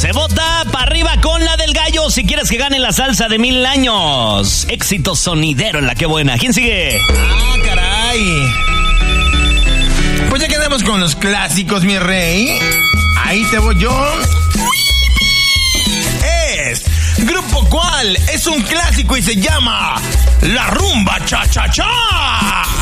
Se vota para arriba con la del gallo si quieres que gane la salsa de 1000 años. Éxito sonidero en la que buena. ¿Quién sigue? Ah, caray. Pues ya quedamos con los clásicos, mi rey. Ahí te voy yo. ¿Grupo cuál? Es un clásico y se llama La Rumba Cha Cha Cha.